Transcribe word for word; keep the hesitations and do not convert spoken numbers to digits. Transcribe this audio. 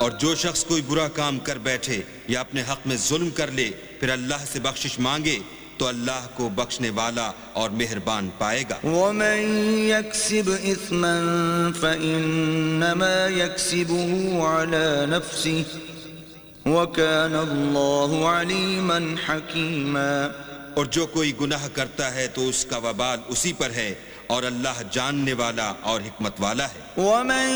और जो शख्स कोई बुरा काम कर बैठे या अपने हक में जुल्म कर ले फिर अल्लाह से बख्शिश मांगे तो अल्लाह को बख्शने वाला और मेहरबान पाएगा। वमन यक्सिब इस्मन फइन्नमा यक्सिबुहु अला नफ्सिहि वकाना अल्लाहु अलीमन हकीमा। और जो कोई गुनाह करता है तो उसका वबाल उसी पर है और अल्लाह जानने वाला और हिकमत वाला है। वमन